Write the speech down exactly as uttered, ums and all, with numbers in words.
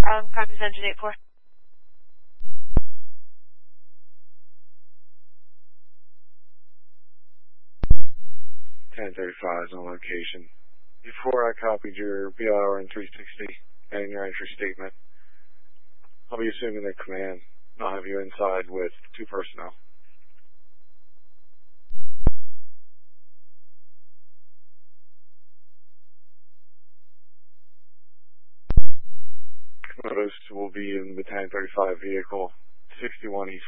Um, Copy Engine eight four. ten thirty-five is on location. Before I copied your B L R in three sixty and your entry statement, I'll be assuming the command. I'll have you inside with two personnel. Komodos will be in the ten thirty-five vehicle, sixty-one East